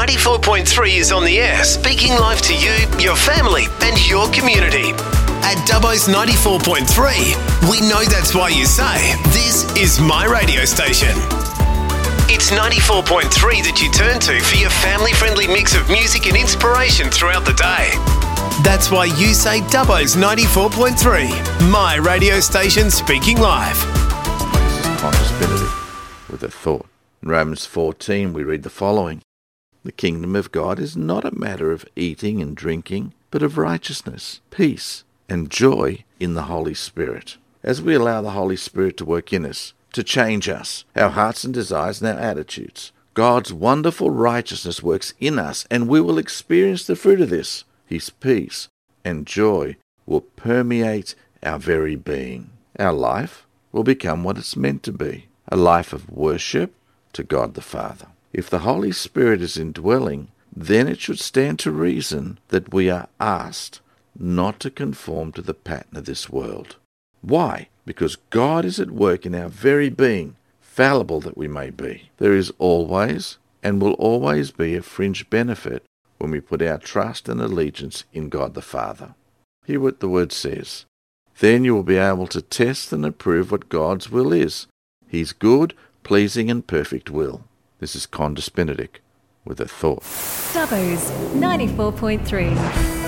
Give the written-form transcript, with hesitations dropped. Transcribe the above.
94.3 is on the air, speaking live to you, your family and your community. At Dubbo's 94.3, we know that's why you say, this is my radio station. It's 94.3 that you turn to for your family-friendly mix of music and inspiration throughout the day. That's why you say Dubbo's 94.3, my radio station speaking live. This is Qantas Benedict with a thought. In Romans 14 we read the following. The kingdom of God is not a matter of eating and drinking, but of righteousness, peace, and joy in the Holy Spirit. As we allow the Holy Spirit to work in us, to change us, our hearts and desires and our attitudes, God's wonderful righteousness works in us, and we will experience the fruit of this. His peace and joy will permeate our very being. Our life will become what it's meant to be, a life of worship to God the Father. If the Holy Spirit is indwelling, then it should stand to reason that we are asked not to conform to the pattern of this world. Why? Because God is at work in our very being, fallible that we may be. There is always and will always be a fringe benefit when we put our trust and allegiance in God the Father. Hear what the word says. Then you will be able to test and approve what God's will is, His good, pleasing and perfect will. This is Qantas Benedict with a thought. Dubbo's 94.3.